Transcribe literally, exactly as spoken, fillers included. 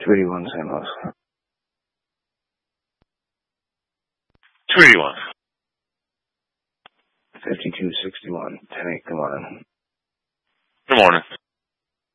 two eighty-one Saint Louis. two eighty-one. fifty-two sixty-one. ten eight, good morning. Good morning.